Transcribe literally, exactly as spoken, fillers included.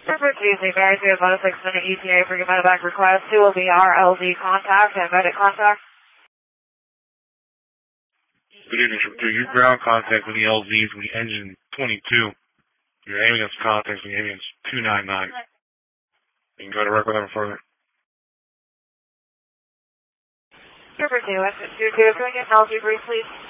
Super Tuesday, Mary, we have about a six minute E T A for your medevac request. Who will be our L Z contact and medic contact? Good evening, Super two. Your ground contact with the L Zs with the engine twenty-two. Your ambulance contact with the ambulance two ninety-nine. You can go to work with them further. Super two, S two two, can we get an L Z brief, please?